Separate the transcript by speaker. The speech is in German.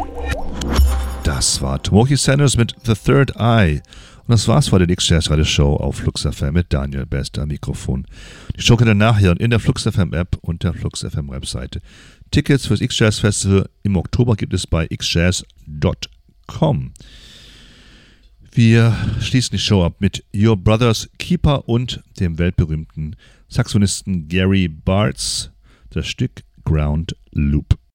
Speaker 1: Das war Tomoki Sanders mit The Third Eye. Und das war's für die X-Jazz Radio Show auf Flux FM mit Daniel Best am Mikrofon. Die Show könnt ihr nachhören in der Flux FM App und der Flux FM Webseite. Tickets fürs X-Jazz Festival im Oktober gibt es bei xjazz.com. Wir schließen die Show ab mit Your Brother's Keeper und dem weltberühmten Saxophonisten Gary Bartz, das Stück Ground Loop.